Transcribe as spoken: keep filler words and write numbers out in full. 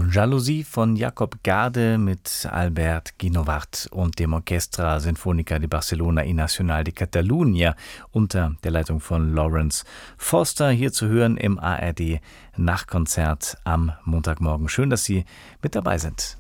Jalousie von Jacob Garde mit Albert Guinovart und dem Orchestra Sinfónica de Barcelona y Nacional de Catalunya unter der Leitung von Lawrence Foster, hier zu hören im A R D Nachtkonzert am Montagmorgen. Schön, dass Sie mit dabei sind.